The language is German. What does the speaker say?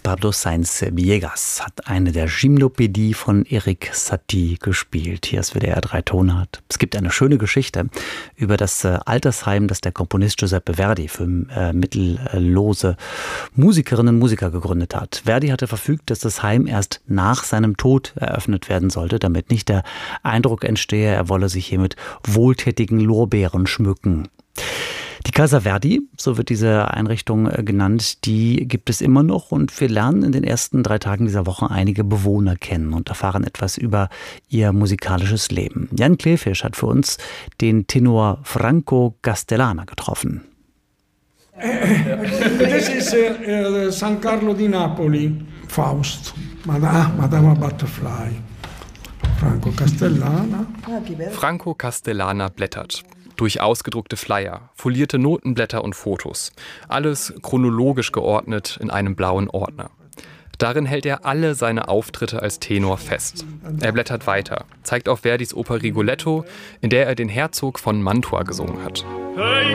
Pablo Sainz Villegas hat eine der Gymnopädie von Erik Satie gespielt. Hier ist WDR 3 Tonart. Es gibt eine schöne Geschichte über das Altersheim, das der Komponist Giuseppe Verdi für mittellose Musikerinnen und Musiker gegründet hat. Verdi hatte verfügt, dass das Heim erst nach seinem Tod eröffnet werden sollte, damit nicht der Eindruck entstehe, er wolle sich hier mit wohltätigen Lorbeeren schmücken. Die Casa Verdi, so wird diese Einrichtung genannt, die gibt es immer noch und wir lernen in den ersten 3 Tagen dieser Woche einige Bewohner kennen und erfahren etwas über ihr musikalisches Leben. Jan Kleefisch hat für uns den Tenor Franco Castellana getroffen. This is San Carlo di Napoli, Faust, Madama Butterfly. Franco Castellana blättert. Durch ausgedruckte Flyer, folierte Notenblätter und Fotos. Alles chronologisch geordnet in einem blauen Ordner. Darin hält er alle seine Auftritte als Tenor fest. Er blättert weiter, zeigt auf Verdis Oper Rigoletto, in der er den Herzog von Mantua gesungen hat.